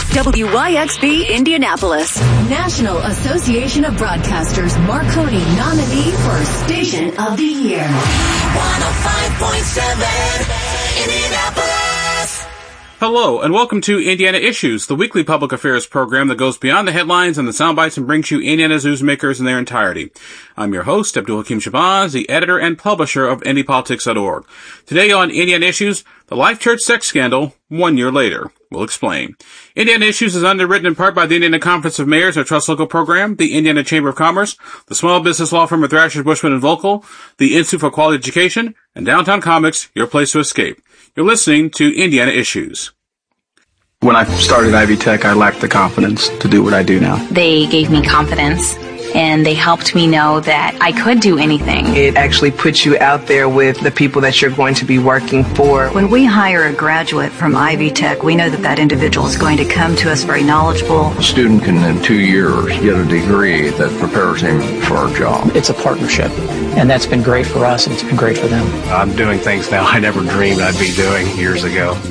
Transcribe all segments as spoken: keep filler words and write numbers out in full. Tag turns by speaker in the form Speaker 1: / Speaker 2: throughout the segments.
Speaker 1: W Y X B Indianapolis. National Association of Broadcasters Marconi nominee for Station of the Year. one oh five point seven Indianapolis.
Speaker 2: Hello, and welcome to Indiana Issues, the weekly public affairs program that goes beyond the headlines and the sound bites and brings you Indiana's newsmakers in their entirety. I'm your host, Abdul Hakim Shabazz, the editor and publisher of Indy Politics dot org. Today on Indiana Issues, the Life Church sex scandal, one year later. We'll explain. Indiana Issues is underwritten in part by the Indiana Conference of Mayors, our Trust Local program, the Indiana Chamber of Commerce, the small business law firm of Thrasher, Bushman and Volkel, the Institute for Quality Education, and Downtown Comics, your place to escape. You're listening to Indiana Issues.
Speaker 3: When I started Ivy Tech, I lacked the confidence to do what I do now.
Speaker 4: They gave me confidence, and they helped me know that I could do anything.
Speaker 5: It actually puts you out there with the people that you're going to be working for.
Speaker 6: When we hire a graduate from Ivy Tech, we know that that individual is going to come to us very knowledgeable.
Speaker 7: A student can, in two years, get a degree that prepares him for a job.
Speaker 8: It's a partnership, and that's been great for us, and it's been great for them.
Speaker 9: I'm doing things now I never dreamed I'd be doing years ago.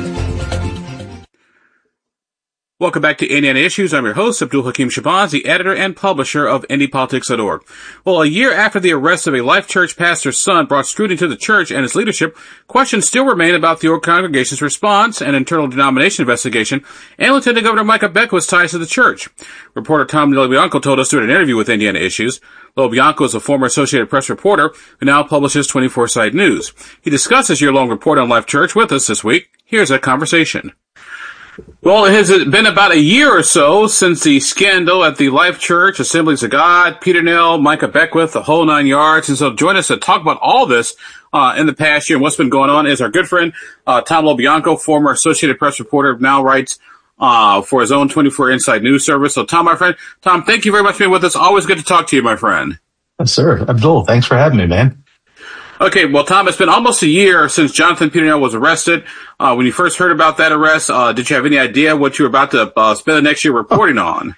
Speaker 2: Welcome back to Indiana Issues. I'm your host, Abdul Hakim Shabazz, the editor and publisher of Indy Politics dot org. Well, a year after the arrest of a Life Church pastor's son brought scrutiny to the church and its leadership, questions still remain about the congregation's response, an internal denomination investigation, and Lieutenant Governor Micah Beckwith's ties to the church. Reporter Tom LoBianco told us during an interview with Indiana Issues. LoBianco is a former Associated Press reporter who now publishes twenty-four site News. He discussed his year-long report on Life Church with us this week. Here's that conversation. Well, it has been about a year or so since the scandal at the Life Church, Assemblies of God, Peter Nell, Micah Beckwith, the whole nine yards. And so join us to talk about all this uh in the past year and what's been going on is our good friend uh Tom LoBianco, former Associated Press reporter, now writes uh for his own twenty-four Inside News service. So Tom, my friend, Tom, thank you very much for being with us. Always good to talk to you, my friend.
Speaker 10: Yes, sir. Abdul, thanks for having me, man.
Speaker 2: Okay, well, Tom, it's been almost a year since Jonathan Peter Nell was arrested. Uh, when you first heard about that arrest, uh, did you have any idea what you were about to uh, spend the next year reporting on?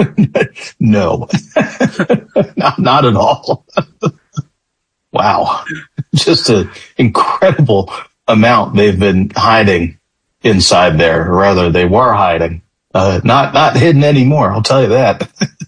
Speaker 10: No, not, not at all. Wow. Just an incredible amount they've been hiding inside there, or rather they were hiding. Uh, not, not hidden anymore, I'll tell you that.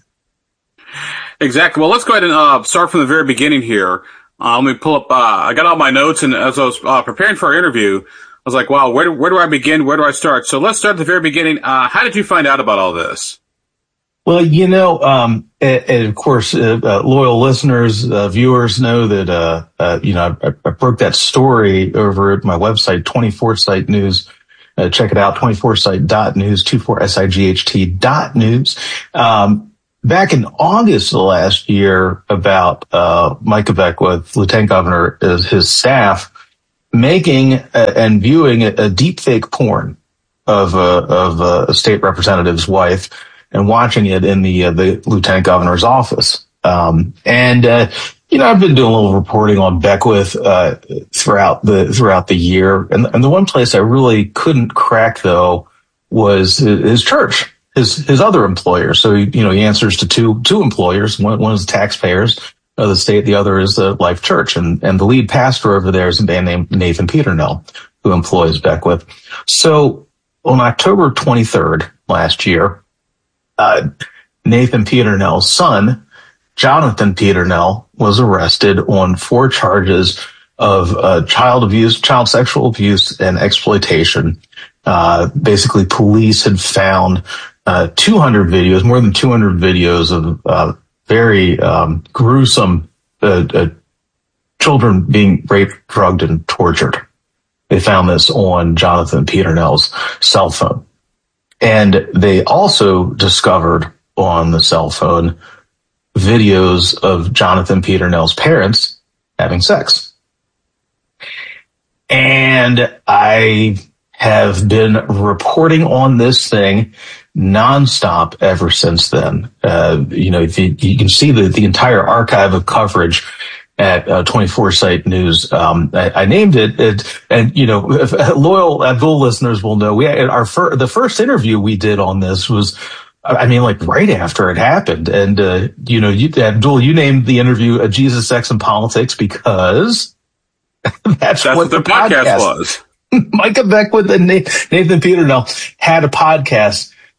Speaker 2: Exactly. Well, let's go ahead and uh, start from the very beginning here. Uh, let me pull up, uh, I got all my notes, and as I was uh, preparing for our interview, I was like, wow, where do, where do I begin? Where do I start? So let's start at the very beginning. Uh, how did you find out about all this?
Speaker 10: Well, you know, um, and, and of course, uh, uh, loyal listeners, uh, viewers know that, uh, uh, you know, I, I broke that story over at my website, twenty-four site News. Uh, check it out, twenty-four site dot news, twenty-four S I G H T dot news. Um, Back in August of last year, about uh Micah Beckwith, Lieutenant Governor, is his staff making a, and viewing a, a deep fake porn of a of a state representative's wife and watching it in the uh, the Lieutenant Governor's office. Um, and uh, you know, I've been doing a little reporting on Beckwith uh throughout the throughout the year, and, and the one place I really couldn't crack though was his church. His, his other employers. So, you know, he answers to two, two employers. One, one is the taxpayers of the state. The other is the Life Church. And, and the lead pastor over there is a man named Nathan Peter Nell, who employs Beckwith. So on October twenty-third last year, uh, Nathan Peter Nell's son, Jonathan Peter Nell, was arrested on four charges of uh, child abuse, child sexual abuse and exploitation. Uh, basically police had found Uh, two hundred videos, more than two hundred videos of uh, very um, gruesome uh, uh, children being raped, drugged, and tortured. They found this on Jonathan Peter Nell's cell phone. And they also discovered on the cell phone videos of Jonathan Peter Nell's parents having sex. And I have been reporting on this thing nonstop ever since then. Uh, you know, you, you can see the, the entire archive of coverage at uh, twenty-four site News. Um, I, I named it, it, and you know, if, loyal Abdul listeners will know we had our fir- the first interview we did on this was, I mean, like right after it happened. And uh, you know, you, Abdul, you named the interview "A Jesus, Sex, and Politics" because that's, that's what,
Speaker 2: what the, the podcast, podcast was.
Speaker 10: Micah Beckwith and Nathan Peter Nell had a podcast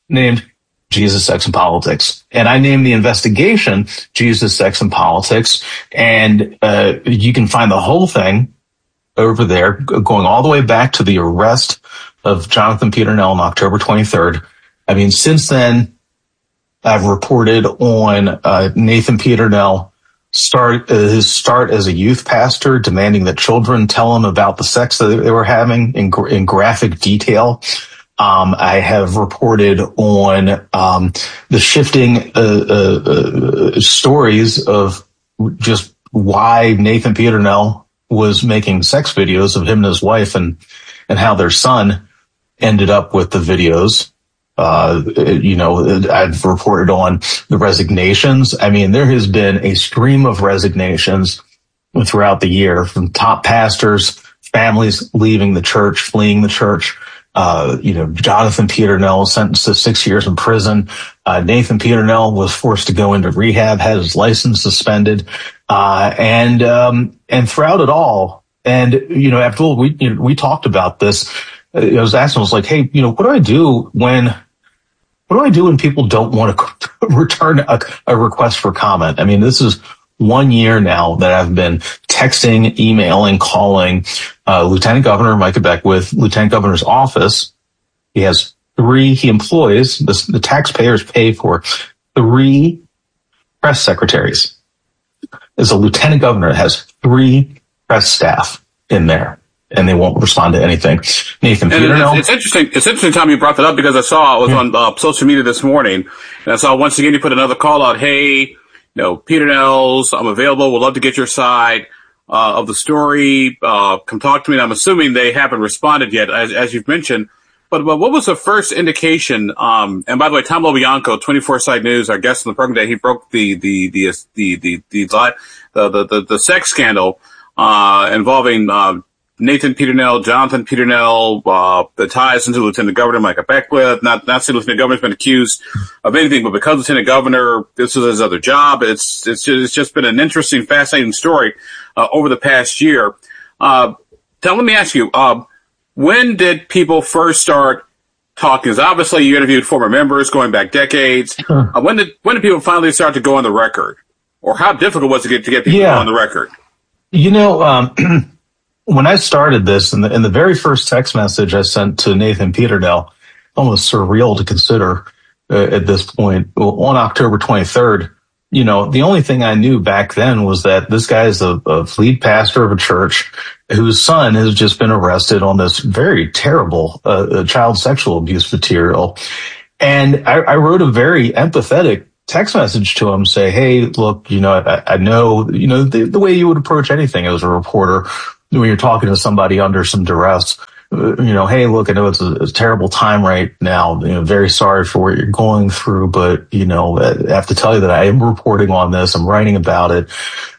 Speaker 10: named Jesus, Sex, and Politics. And I named the investigation Jesus, Sex, and Politics. And uh, you can find the whole thing over there, going all the way back to the arrest of Jonathan Peternell on October twenty-third. I mean, since then, I've reported on uh, Nathan Peternell start uh, his start as a youth pastor, demanding that children tell him about the sex that they were having in, in graphic detail. Um, I have reported on um, the shifting uh, uh, uh, stories of just why Nathan Peternell was making sex videos of him and his wife, and and how their son ended up with the videos. Uh, you know, I've reported on the resignations. I mean, there has been a stream of resignations throughout the year from top pastors, families leaving the church, fleeing the church. Uh, you know, Jonathan Peternell sentenced to six years in prison. Uh, Nathan Peternell was forced to go into rehab, had his license suspended. Uh, and, um, and throughout it all, and, you know, Abdul, we, you know, we talked about this. I was asking, I was like, hey, you know, what do I do when, what do I do when people don't want to return a, a request for comment? I mean, this is one year now that I've been texting, emailing, calling uh, Lieutenant Governor Micah Beckwith, Lieutenant Governor's office. He has three, he employs, the, the taxpayers pay for three press secretaries. As a lieutenant governor, has three press staff in there, and they won't respond to anything. Nathan Peternell.
Speaker 2: It's, it's interesting. It's interesting, Tom, you brought that up, because I saw, I was yeah. on uh, social media this morning, and I saw once again you put another call out. Hey, you know, Peternell's, I'm available. We'd love to get your side uh, of the story. Uh, come talk to me. And I'm assuming they haven't responded yet, as, as you've mentioned. But, but what was the first indication? Um, and by the way, Tom LoBianco, twenty-four Site News, our guest on the program today, he broke the the the the the the the, the, the, the sex scandal uh, involving uh, Nathan Peternell, Jonathan Peternell, uh, the ties into Lieutenant Governor Micah Beckwith. Not not saying Lieutenant Governor's been accused of anything, but because Lieutenant Governor, this is his other job. It's it's just, it's just been an interesting, fascinating story uh, over the past year. Uh, Tom, let me ask you. Uh, When did people first start talking? Because obviously you interviewed former members going back decades. Sure. Uh, when did when did people finally start to go on the record? Or how difficult was it to get, to get people yeah. on the record?
Speaker 10: You know, um, when I started this, in the, in the very first text message I sent to Nathan Peternell, almost surreal to consider uh, at this point, on October twenty-third, you know, the only thing I knew back then was that this guy is a, a lead pastor of a church whose son has just been arrested on this very terrible uh, child sexual abuse material. And I, I wrote a very empathetic text message to him, say, hey, look, you know, I, I know, you know, the, the way you would approach anything as a reporter when you're talking to somebody under some duress. You know, hey, look, I know it's a, a terrible time right now. You know, very sorry for what you're going through, but, you know, I have to tell you that I am reporting on this. I'm writing about it.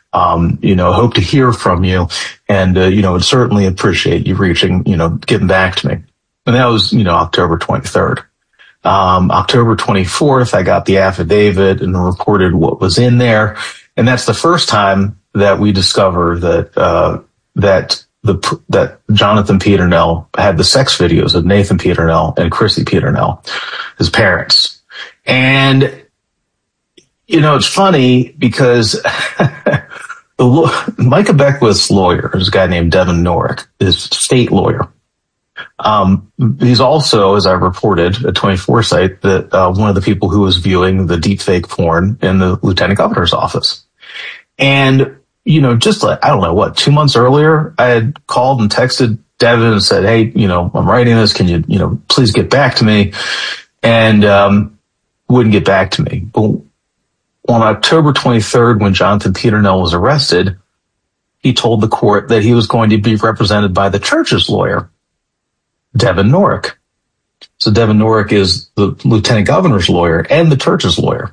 Speaker 10: Um, you know, hope to hear from you. And, uh, you know, would certainly appreciate you reaching, you know, getting back to me. And that was, you know, October twenty-third. Um, October twenty-fourth, I got the affidavit and reported what was in there. And that's the first time that we discovered that, uh, that, The, that Jonathan Peternell had the sex videos of Nathan Peternell and Chrissy Peternell, his parents. And, you know, it's funny because the, Micah Beckwith's lawyer is a guy named Devin Norick, his state lawyer. Um, he's also, as I reported at twenty-four Site, that uh, one of the people who was viewing the deepfake porn in the Lieutenant Governor's office. And you know, just like, I don't know what, two months earlier, I had called and texted Devin and said, hey, you know, I'm writing this. Can you, you know, please get back to me? And, um, wouldn't get back to me. But on October twenty-third, when Jonathan Peternell was arrested, he told the court that he was going to be represented by the church's lawyer, Devin Norick. So Devin Norick is the Lieutenant Governor's lawyer and the church's lawyer.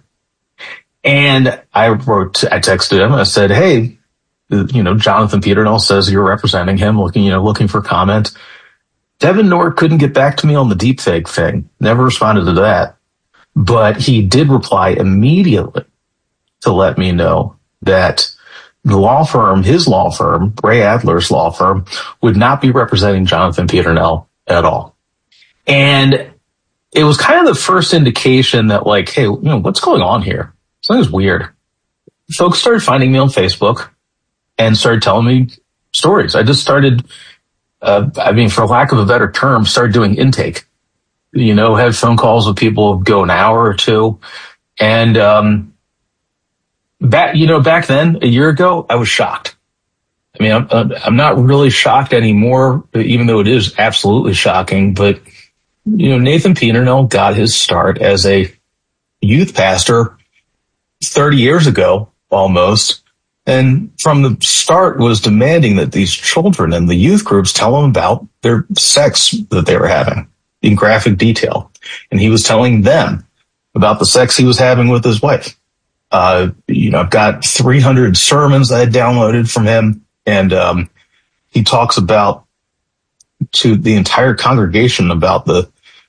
Speaker 10: And I wrote, I texted him, I said, hey, you know, Jonathan Peternell says you're representing him, looking, you know, looking for comment. Devin Norick couldn't get back to me on the deepfake thing. Never responded to that. But he did reply immediately to let me know that the law firm, his law firm, Ray Adler's law firm, would not be representing Jonathan Peternell at all. And it was kind of the first indication that, like, hey, you know, what's going on here? Something's weird. Folks started finding me on Facebook and started telling me stories. I just started, uh, I mean, for lack of a better term, started doing intake. You know, had phone calls with people go an hour or two. And, um, back, you know, back then, a year ago, I was shocked. I mean, I'm, I'm not really shocked anymore, even though it is absolutely shocking. But, you know, Nathan Peternell got his start as a youth pastor thirty years ago, almost. And from the start was demanding that these children and the youth groups tell him about their sex that they were having in graphic detail. And he was telling them about the sex he was having with his wife. Uh, you know, I've got three hundred sermons I had downloaded from him. And, um, he talks about to the entire congregation about the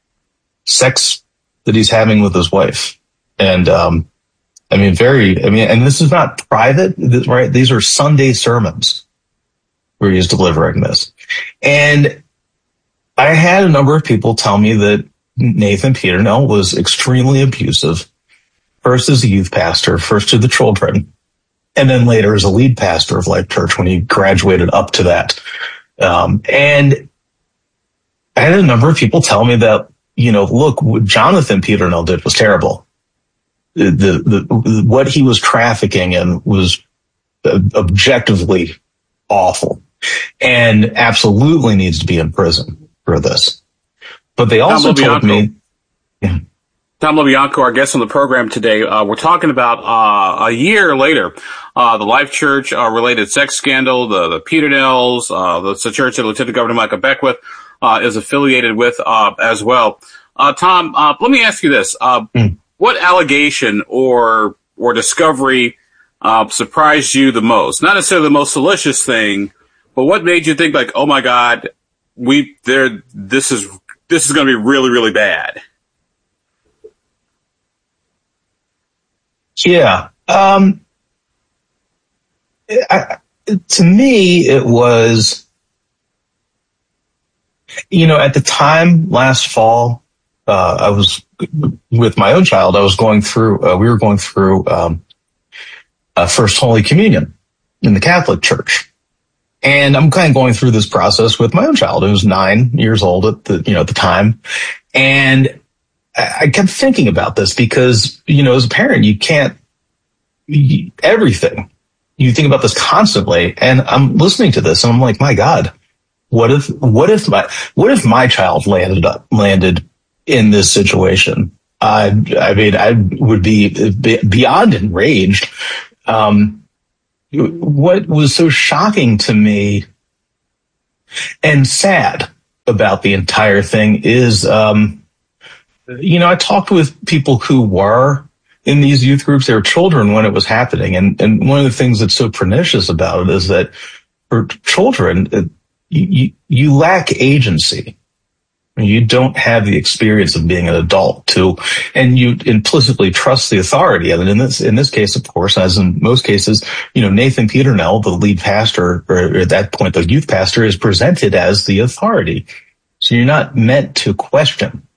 Speaker 10: sex that he's having with his wife. And, um, I mean, very, I mean, and this is not private, right? These are Sunday sermons where he's delivering this. And I had a number of people tell me that Nathan Peternell was extremely abusive, first as a youth pastor, first to the children, and then later as a lead pastor of Life Church when he graduated up to that. Um, and I had a number of people tell me that, you know, look, what Jonathan Peternell did was terrible. The, the, the, what he was trafficking in was objectively awful and absolutely needs to be in prison for this. But they also told me, yeah.
Speaker 2: Tom LoBianco, our guest on the program today, uh, we're talking about, uh, a year later, uh, the Life Church, uh, related sex scandal, the, the Peternells, uh, the, the church that Lieutenant Governor Michael Beckwith, uh, is affiliated with, uh, as well. Uh, Tom, uh, let me ask you this. Uh, mm. What allegation or, or discovery, uh, surprised you the most? Not necessarily the most salacious thing, but what made you think like, oh my God, we, there, this is, this is going to be really, really bad?
Speaker 10: Yeah. Um, I, to me, it was, you know, at the time last fall, uh, I was with my own child. I was going through, uh, we were going through, um, uh, First Holy Communion in the Catholic Church. And I'm kind of going through this process with my own child, who was nine years old at the, you know, at the time. And I kept thinking about this because, you know, as a parent, you can't, you, everything. You think about this constantly. And I'm listening to this and I'm like, my God, what if, what if my, what if my child landed up, landed in this situation? I, I mean, I would be beyond enraged. Um, what was so shocking to me and sad about the entire thing is, um, you know, I talked with people who were in these youth groups. They were children when it was happening. And, and one of the things that's so pernicious about it is that for children, it, you, you lack agency. You don't have the experience of being an adult too, and you implicitly trust the authority. And in this, in this case, of course, as in most cases, you know, Nathan Peternell, the lead pastor, or at that point, the youth pastor, is presented as the authority. So you're not meant to question.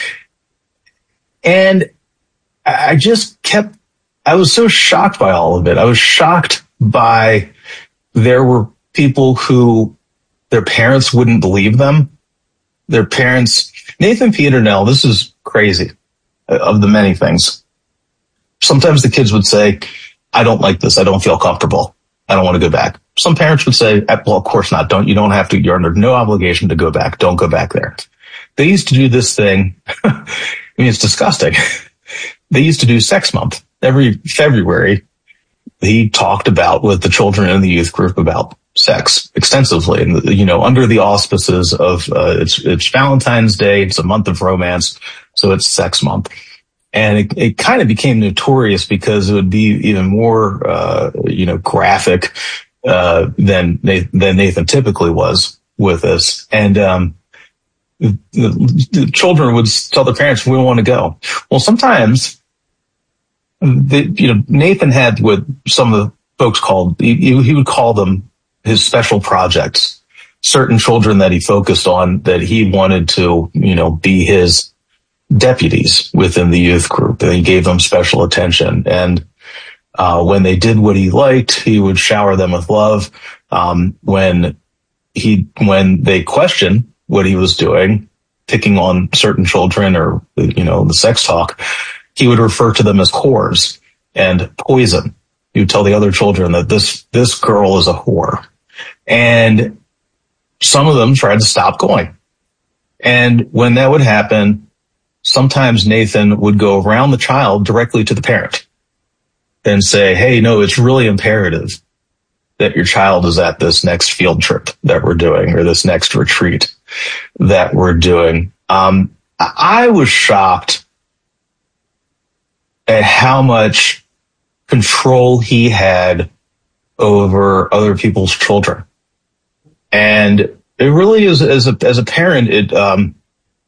Speaker 10: And I just kept, I was so shocked by all of it. I was shocked by, there were people who their parents wouldn't believe them. Their parents, Nathan Peternell, this is crazy, of the many things. Sometimes the kids would say, I don't like this. I don't feel comfortable. I don't want to go back. Some parents would say, well, of course not. Don't, you don't have to, you're under no obligation to go back. Don't go back there. They used to do this thing. I mean, it's disgusting. They used to do sex month every February. He talked about with the children in the youth group about sex extensively, and you know, under the auspices of uh, it's it's Valentine's Day, it's a month of romance, so it's sex month, and it, it kind of became notorious because it would be even more uh, you know graphic uh, than than Nathan typically was with this, and um, the, the children would tell their parents, "We don't want to go." Well, sometimes, the, you know, Nathan had what some of the folks called he, he would call them his special projects, certain children that he focused on that he wanted to, you know, be his deputies within the youth group, and he gave them special attention. And uh, when they did what he liked, he would shower them with love. Um, when he, when they questioned what he was doing, picking on certain children or, you know, the sex talk, he would refer to them as whores and poison. He would tell the other children that this, this girl is a whore. And some of them tried to stop going. And when that would happen, sometimes Nathan would go around the child directly to the parent and say, hey, no, it's really imperative that your child is at this next field trip that we're doing or this next retreat that we're doing. Um, I was shocked at how much control he had over other people's children. And it really is, as a, as a parent, it, um,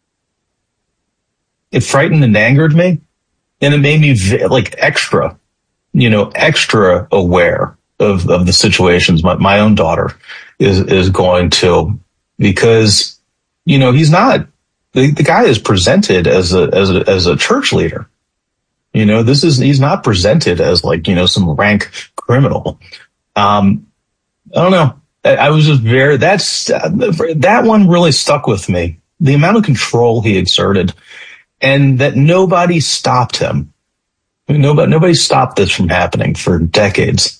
Speaker 10: it frightened and angered me, and it made me like extra, you know, extra aware of, of the situations my, my own daughter is, is going to, because, you know, he's not, the, the guy is presented as a, as a, as a church leader. You know, this is, he's not presented as like, you know, some rank criminal. Um, I don't know. I, I was just very, that's, uh, that one really stuck with me. The amount of control he exerted, and that nobody stopped him. I mean, nobody, nobody stopped this from happening for decades.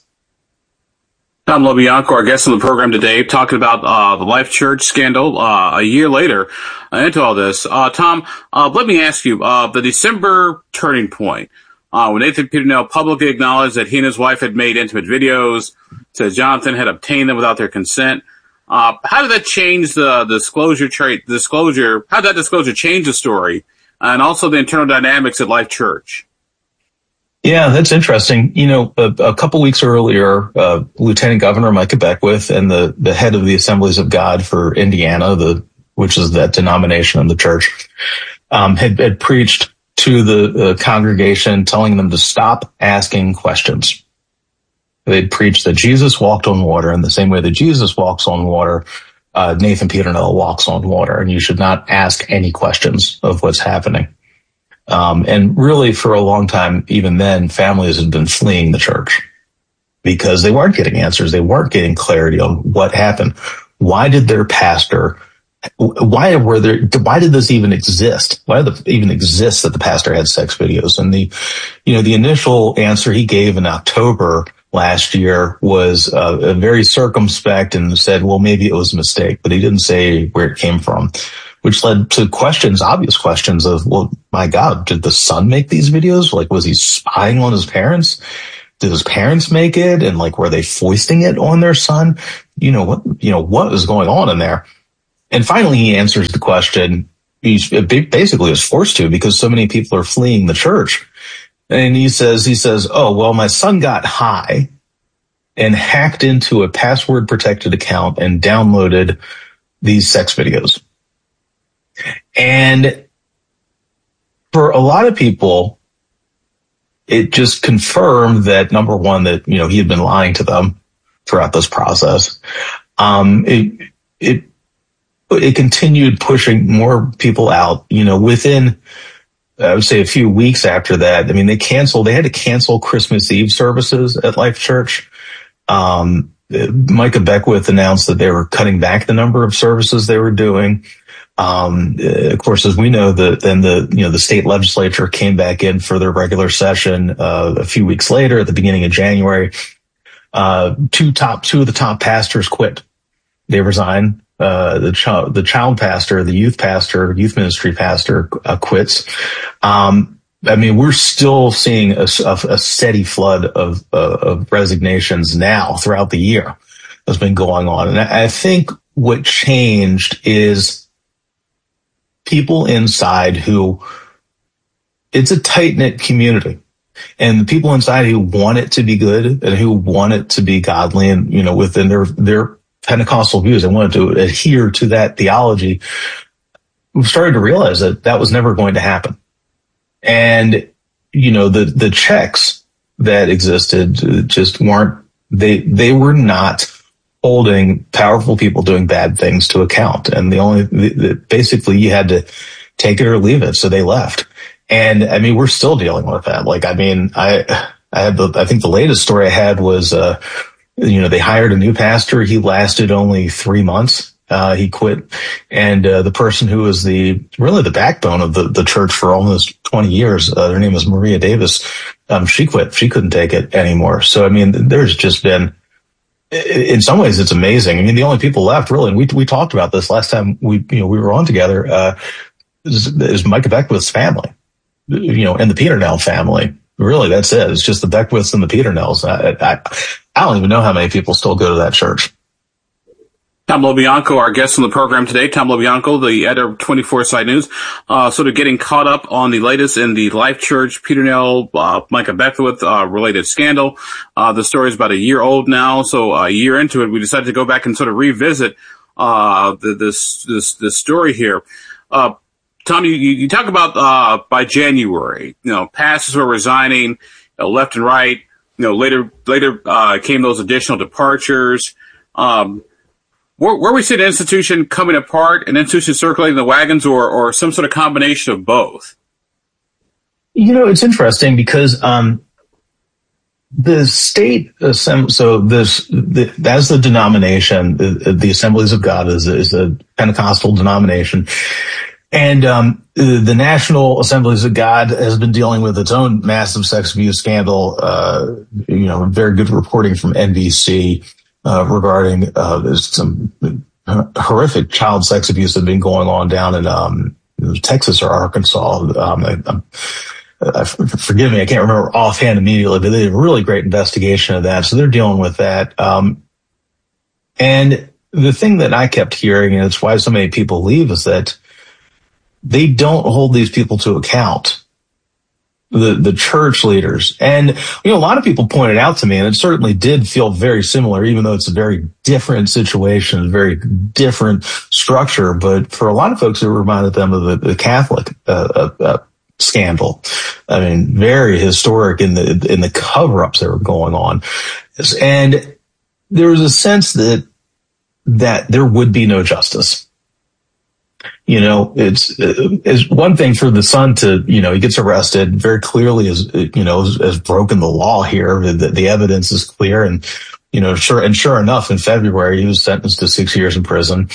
Speaker 2: Tom LoBianco, our guest on the program today, talking about uh, the Life Church scandal uh, a year later uh, into all this. Uh, Tom, uh, let me ask you, uh, the December turning point, uh, when Nathan Peternell publicly acknowledged that he and his wife had made intimate videos, said Jonathan had obtained them without their consent. Uh, how did that change the disclosure trait, disclosure, how did that disclosure change the story and also the internal dynamics at Life Church?
Speaker 10: Yeah, that's interesting. You know, a, a couple weeks earlier, uh, Lieutenant Governor Micah Beckwith and the, the head of the Assemblies of God for Indiana, the, which is that denomination in the church, um, had, had preached to the uh, congregation, telling them to stop asking questions. They'd preached that Jesus walked on water, in the same way that Jesus walks on water, uh, Nathan Peternell walks on water, and you should not ask any questions of what's happening. Um, and really for a long time, even then, families had been fleeing the church because they weren't getting answers. They weren't getting clarity on what happened. Why did their pastor, why were there, why did this even exist? Why did it even exist that the pastor had sex videos? And the, you know, the initial answer he gave in October last year was uh, very circumspect and said, well, maybe it was a mistake, but he didn't say where it came from, which led to questions, obvious questions of, well, my God, did the son make these videos? Like, was he spying on his parents? Did his parents make it? And like, were they foisting it on their son? You know, what, you know, what was going on in there? And finally, he answers the question. He basically was forced to because so many people are fleeing the church. And he says, he says, oh, well, my son got high and hacked into a password protected account and downloaded these sex videos. And for a lot of people, it just confirmed that, number one, that, you know, he had been lying to them throughout this process. Um, it, it, it continued pushing more people out, you know, within, I would say a few weeks after that. I mean, they canceled, they had to cancel Christmas Eve services at Life Church. Um, Micah Beckwith announced that they were cutting back the number of services they were doing. Um, of course, as we know, the, then the, you know, the state legislature came back in for their regular session, uh, a few weeks later at the beginning of January. Uh, two top, two of the top pastors quit. They resigned. Uh, the child, the child pastor, the youth pastor, youth ministry pastor, uh, quits. Um, I mean, we're still seeing a, a, a steady flood of, uh, of resignations now throughout the year that's been going on. And I, I think what changed is people inside who, it's a tight-knit community, and the people inside who want it to be good and who want it to be godly and, you know, within their, their Pentecostal views and wanted to adhere to that theology, we've started to realize that that was never going to happen. And, you know, the, the checks that existed just weren't, they, they were not holding powerful people doing bad things to account. And the only, the, the, basically you had to, take it or leave it. So they left. And I mean, we're still dealing with that. Like, I mean, I, I had the, I think the latest story I had was, uh, you know, they hired a new pastor. He lasted only three months. Uh, he quit. And, uh, the person who was the, really the backbone of the, the church for almost twenty years, uh, her name was Maria Davis. Um, she quit. She couldn't take it anymore. So, I mean, there's just been, in some ways, it's amazing. I mean, the only people left, really, and we, we talked about this last time we, you know, we were on together, uh, is, is Micah Beckwith's family, you know, and the Peternell family. Really, that's it. It's just the Beckwiths and the Peternells. I, I, I don't even know how many people still go to that church.
Speaker 2: Tom LoBianco, our guest on the program today. Tom LoBianco, the editor of twenty-four Site News, uh, sort of getting caught up on the latest in the Life Church Peternell, uh, Micah Beckwith, uh, related scandal. Uh, the story is about a year old now. So a year into it, we decided to go back and sort of revisit, uh, the, this, this, this story here. Uh, Tom, you, you talk about, uh, by January, you know, pastors were resigning, you know, left and right. You know, later, later, uh, came those additional departures. Um, Where, where we see the institution coming apart, an institution circulating the wagons, or, or some sort of combination of both?
Speaker 10: You know, it's interesting because um, the state assembly, so this, the, that's the denomination, the, the Assemblies of God is, is a Pentecostal denomination. And um, the National Assemblies of God has been dealing with its own massive sex abuse scandal, uh, you know, very good reporting from N B C. Uh, regarding, uh, there's some horrific child sex abuse that had been going on down in, um, Texas or Arkansas. Um, I, I'm, I, forgive me, I can't remember offhand immediately, but they did a really great investigation of that. So they're dealing with that. Um, and the thing that I kept hearing, and it's why so many people leave, is that they don't hold these people to account. The, the church leaders. And, you know, a lot of people pointed out to me, and it certainly did feel very similar, even though it's a very different situation, a very different structure. But for a lot of folks, it reminded them of the, the Catholic, uh, uh, scandal. I mean, very historic in the, in the cover-ups that were going on. And there was a sense that, that there would be no justice. You know, it's, it's one thing for the son to, you know, he gets arrested very clearly as, you know, has, has broken the law here. The, the evidence is clear. And, you know, sure, and sure enough, in February, he was sentenced to six years in prison.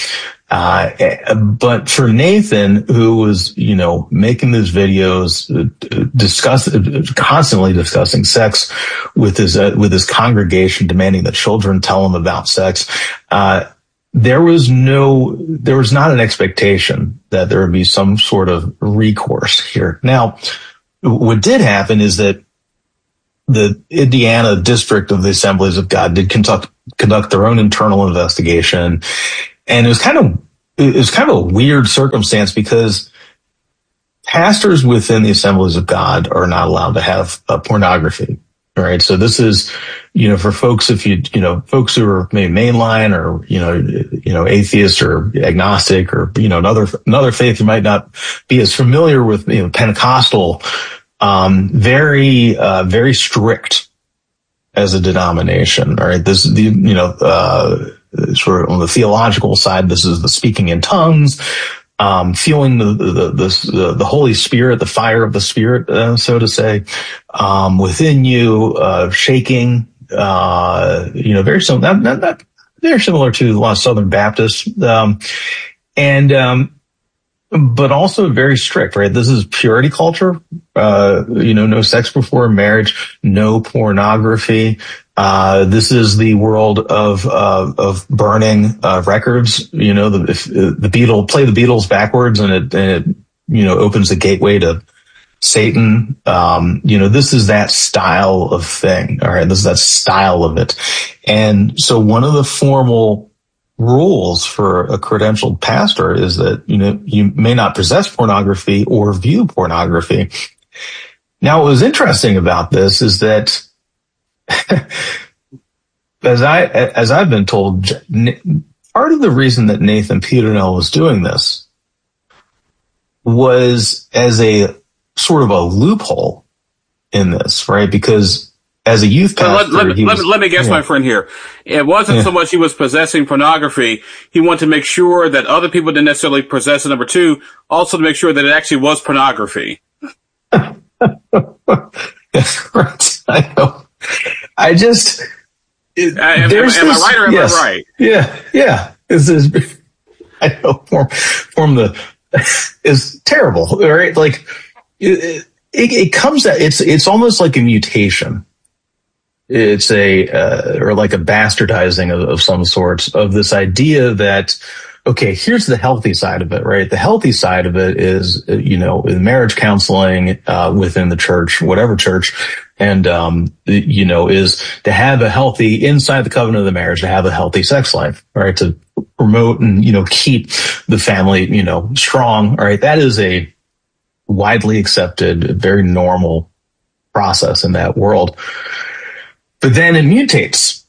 Speaker 10: Uh, but for Nathan, who was, you know, making these videos, uh, discuss, constantly discussing sex with his, uh, with his congregation, demanding that children tell him about sex, uh, There was no, there was not an expectation that there would be some sort of recourse here. Now, what did happen is that the Indiana district of the Assemblies of God did conduct, conduct their own internal investigation. And it was kind of, it was kind of a weird circumstance because pastors within the Assemblies of God are not allowed to have uh, pornography. All right. So this is, you know, for folks, if you, you know, folks who are maybe mainline or, you know, you know, atheist or agnostic or, you know, another, another faith you might not be as familiar with, you know, Pentecostal, um, very, uh, very strict as a denomination. All right. This is the, you know, uh, sort of on the theological side, this is the speaking in tongues. Um, feeling the, the, the, the Holy Spirit, the fire of the Spirit, uh, so to say, um, within you, uh, shaking, uh, you know, very similar, not, not, not very similar to a lot of Southern Baptists, um, and, um, but also very strict, right? This is purity culture, uh, you know, no sex before marriage, no pornography. Uh, this is the world of, uh, of burning, uh, records. You know, the, if the Beatles play the Beatles backwards and it, and it, you know, opens the gateway to Satan. Um, you know, this is that style of thing. All right. This is that style of it. And so one of the formal rules for a credentialed pastor is that, you know, you may not possess pornography or view pornography. Now, what was interesting about this is that as I, as I've been told, part of the reason that Nathan Peternell was doing this was as a sort of a loophole in this, right? Because as a youth pastor,
Speaker 2: let, let,
Speaker 10: he
Speaker 2: let,
Speaker 10: was,
Speaker 2: let me guess,
Speaker 10: yeah.
Speaker 2: my friend here. It wasn't
Speaker 10: Yeah.
Speaker 2: so much he was possessing pornography. He wanted to make sure that other people didn't necessarily possess it. Number two, also to make sure that it actually was pornography.
Speaker 10: Right. I know. I just, it,
Speaker 2: I, am, am,
Speaker 10: there's
Speaker 2: am
Speaker 10: this,
Speaker 2: I right or am
Speaker 10: yes.
Speaker 2: I right?
Speaker 10: Yeah. Yeah. This is, I know, form, form the, is terrible, right? Like, it, it, it comes out, it's, it's almost like a mutation. It's a, uh, or like a bastardizing of, of some sorts of this idea that, okay, here's the healthy side of it, right? The healthy side of it is, you know, marriage counseling, uh, within the church, whatever church. And, um, you know, is to have a healthy, inside the covenant of the marriage, to have a healthy sex life, right? To promote and, you know, keep the family, you know, strong, right? That is a widely accepted, very normal process in that world. But then it mutates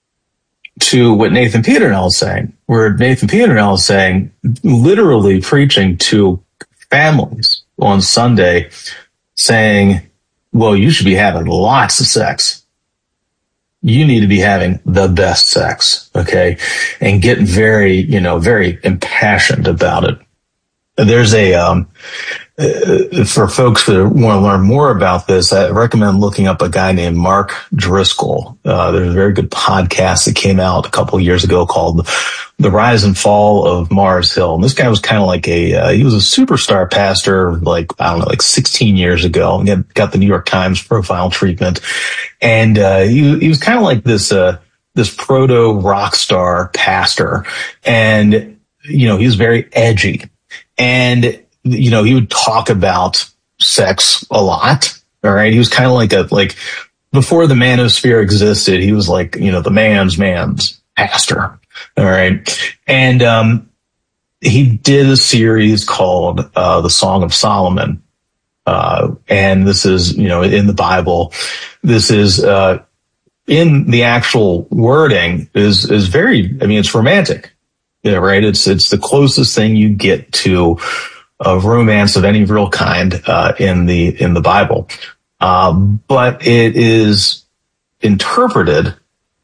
Speaker 10: to what Nathan Peternell is saying, where Nathan Peternell is saying, literally preaching to families on Sunday, saying, well, you should be having lots of sex. You need to be having the best sex, okay? And get very, you know, very impassioned about it. There's a, um, uh, for folks that want to learn more about this, I recommend looking up a guy named Mark Driscoll. Uh, there's a very good podcast that came out a couple of years ago called The Rise and Fall of Mars Hill. And this guy was kind of like a, uh, he was a superstar pastor, like, I don't know, like sixteen years ago, and he got the New York Times profile treatment. And, uh, he, he was kind of like this, uh, this proto rock star pastor. And, you know, he was very edgy. And, you know, he would talk about sex a lot. All right. He was kind of like a, like before the manosphere existed, he was like, you know, the man's man's pastor. All right. And, um, he did a series called, uh, the Song of Solomon. Uh, and this is, you know, in the Bible, this is, uh, in the actual wording is, is very, I mean, it's romantic. Yeah, right. It's, it's the closest thing you get to a romance of any real kind, uh, in the, in the Bible. Um, but it is interpreted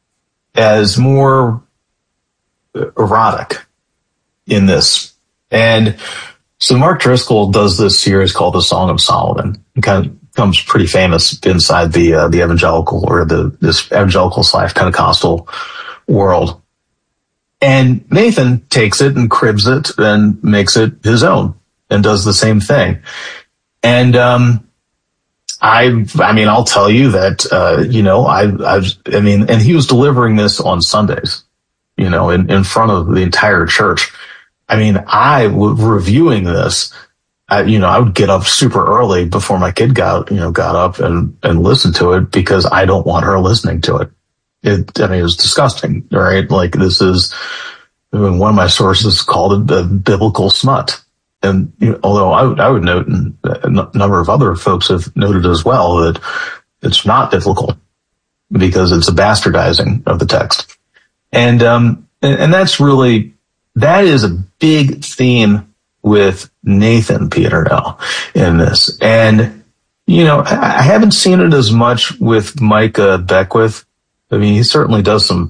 Speaker 10: as more erotic in this. And so Mark Driscoll does this series called The Song of Solomon. It kind of becomes pretty famous inside the, uh, the evangelical or the, this evangelical slash Pentecostal world. And Nathan takes it and cribs it and makes it his own and does the same thing. And, um, I, I mean, I'll tell you that, uh, you know, I, I, I mean, and he was delivering this on Sundays, you know, in, in front of the entire church. I mean, I was reviewing this, I, you know, I would get up super early before my kid got, you know, got up and, and listened to it because I don't want her listening to it. It, I mean, it was disgusting, right? Like this is, I mean, one of my sources called it the biblical smut. And you know, although I would, I would note, and a number of other folks have noted as well, that it's not biblical because it's a bastardizing of the text. And, um, and, and that's really, that is a big theme with Nathan Peternell in this. And, you know, I, I haven't seen it as much with Micah Beckwith. I mean, he certainly does some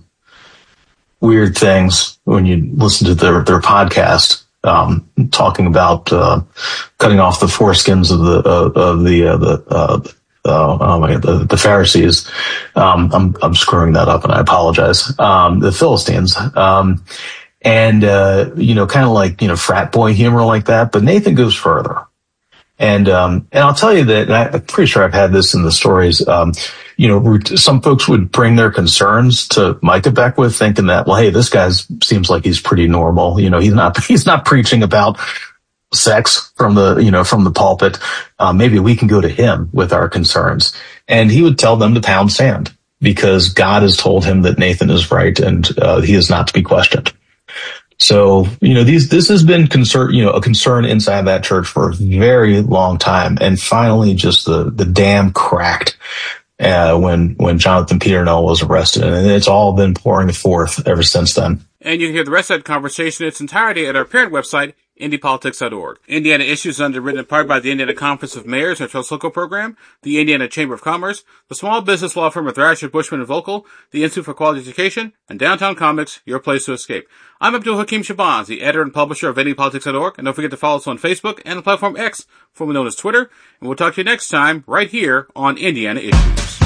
Speaker 10: weird things when you listen to their, their podcast, um, talking about, uh, cutting off the foreskins of the, uh, of the, uh, the, uh, uh, oh my God, the, the Pharisees. Um, I'm, I'm screwing that up and I apologize. Um, the Philistines. Um, and, uh, you know, kind of like, you know, frat boy humor like that, but Nathan goes further. And, um, and I'll tell you that, and I'm pretty sure I've had this in the stories, um, you know, some folks would bring their concerns to Micah Beckwith thinking that, well, hey, this guy seems like he's pretty normal. You know, he's not, he's not preaching about sex from the, you know, from the pulpit. Uh, maybe we can go to him with our concerns. And he would tell them to pound sand because God has told him that Nathan is right and, uh, he is not to be questioned. So, you know, these, this has been concern, you know, a concern inside that church for a very long time. And finally, just the, the dam cracked, uh, when, when Jonathan Peternell was arrested. And it's all been pouring forth ever since then.
Speaker 2: And you can hear the rest of that conversation in its entirety at our parent website, indy politics dot org. Indiana Issues is underwritten in part by the Indiana Conference of Mayors and Trust Local Program, the Indiana Chamber of Commerce, the small business law firm of Thrasher, Bushman and Vogel, the Institute for Quality Education, and Downtown Comics, your place to escape. I'm Abdul Hakim Shabazz, the editor and publisher of indy politics dot org, and don't forget to follow us on Facebook and the platform X, formerly known as Twitter, and we'll talk to you next time right here on Indiana Issues.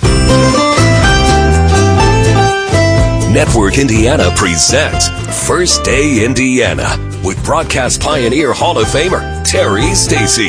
Speaker 11: Network Indiana presents First Day Indiana with broadcast pioneer Hall of Famer Terry Stacy.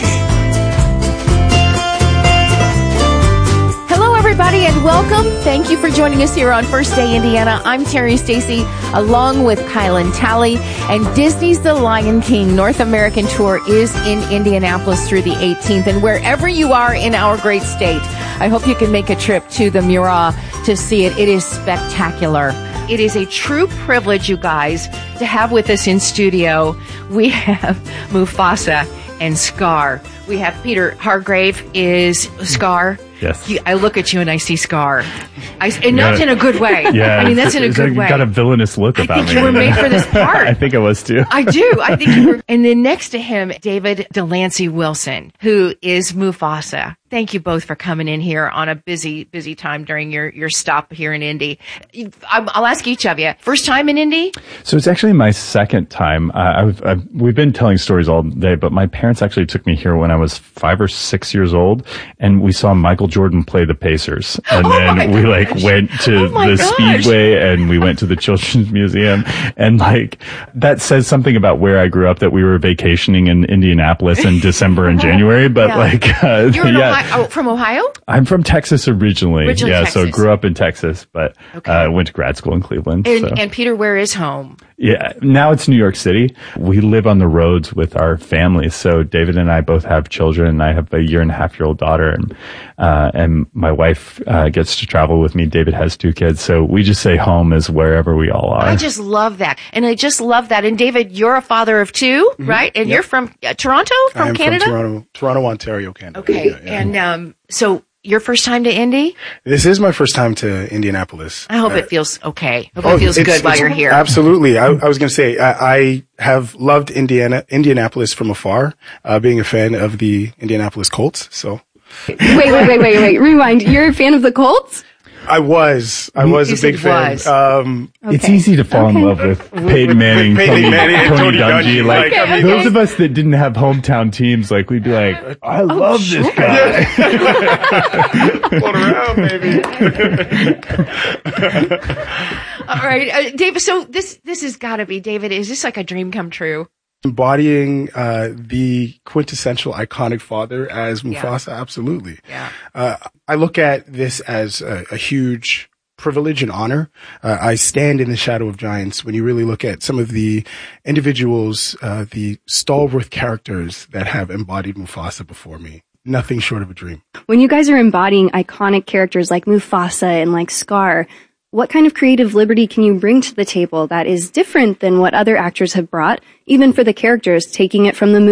Speaker 12: Hello, everybody, and welcome. Thank you for joining us here on First Day Indiana. I'm Terry Stacy, along with Kylan Talley, and Disney's The Lion King North American Tour is in Indianapolis through the eighteenth. And wherever you are in our great state, I hope you can make a trip to the Mura to see it. It is spectacular. It is a true privilege, you guys, to have with us in studio. We have Mufasa and Scar. We have Peter Hargrave is Scar.
Speaker 13: Yes.
Speaker 12: He, I look at you and I see Scar. I, and not in a good way.
Speaker 13: Yeah.
Speaker 12: I mean, that's in a good
Speaker 13: like
Speaker 12: way.
Speaker 13: You got a villainous look about
Speaker 12: me. I think
Speaker 13: me.
Speaker 12: you were made for this part.
Speaker 13: I think I was too.
Speaker 12: I do. I think you were. And then next to him, David Delancey Wilson, who is Mufasa. Thank you both for coming in here on a busy, busy time during your, your stop here in Indy. I'll ask each of you. First time in Indy?
Speaker 13: So it's actually my second time. Uh, I've, I've, we've been telling stories all day, but my parents actually took me here when I was five or six years old, and we saw Michael Jordan play the Pacers. And
Speaker 12: oh
Speaker 13: then we like
Speaker 12: gosh.
Speaker 13: went to
Speaker 12: oh
Speaker 13: the
Speaker 12: gosh.
Speaker 13: Speedway, and we went to the Children's Museum. And like, that says something about where I grew up, that we were vacationing in Indianapolis in December and January. But
Speaker 12: yeah.
Speaker 13: like, uh,
Speaker 12: You're in
Speaker 13: yeah.
Speaker 12: Ohio, oh, from Ohio?
Speaker 13: I'm from Texas originally.
Speaker 12: Originally
Speaker 13: yeah,
Speaker 12: Texas.
Speaker 13: so grew up in Texas, but
Speaker 12: okay.
Speaker 13: uh, went to grad school in Cleveland.
Speaker 12: And,
Speaker 13: so.
Speaker 12: and Peter, where is home?
Speaker 13: Yeah, now it's New York City. We live on the roads with our families. So David and I both have children. I have a year and a half year old daughter, and uh, and my wife uh, gets to travel with me. David has two kids, so we just say home is wherever we all are.
Speaker 12: I just love that, and I just love that. And David, you're a father of two, mm-hmm. right? And yep. you're from uh, Toronto, from
Speaker 14: I am
Speaker 12: Canada.
Speaker 14: From Toronto, Toronto, Ontario, Canada.
Speaker 12: Okay,
Speaker 14: yeah, yeah.
Speaker 12: and um, so. Your first time to Indy?
Speaker 14: This is my first time to Indianapolis.
Speaker 12: I hope
Speaker 14: uh,
Speaker 12: it feels okay. I hope
Speaker 14: oh,
Speaker 12: it feels
Speaker 14: it's,
Speaker 12: good while
Speaker 14: it's,
Speaker 12: you're here.
Speaker 14: Absolutely. I, I was going to say, I, I have loved Indiana, Indianapolis from afar, uh, being a fan of the Indianapolis Colts. So.
Speaker 15: Wait, wait, wait, wait, wait. Rewind. You're a fan of the Colts?
Speaker 14: I was. I was
Speaker 12: you
Speaker 14: a big fan. Um,
Speaker 13: okay. It's easy to fall okay. in love with Peyton Manning,
Speaker 14: with Peyton
Speaker 13: Tony,
Speaker 14: Manning and
Speaker 13: Tony, Tony Dungy.
Speaker 14: Dungy.
Speaker 13: Like,
Speaker 14: like
Speaker 15: okay,
Speaker 13: those
Speaker 15: okay.
Speaker 13: of us that didn't have hometown teams, like, we'd be like, I
Speaker 15: oh,
Speaker 13: love
Speaker 15: sure.
Speaker 13: this guy.
Speaker 14: Float around, baby.
Speaker 12: All right, uh, David. So this this has got to be, David. Is this like a dream come true?
Speaker 14: Embodying uh the quintessential iconic father as Mufasa,
Speaker 12: yeah.
Speaker 14: absolutely.
Speaker 12: Yeah.
Speaker 14: Uh, I look at this as a, a huge privilege and honor. Uh, I stand in the shadow of giants when you really look at some of the individuals, uh, the stalwart characters that have embodied Mufasa before me. Nothing short of a dream.
Speaker 15: When you guys are embodying iconic characters like Mufasa and like Scar, what kind of creative liberty can you bring to the table that is different than what other actors have brought, even for the characters, taking it from the movie?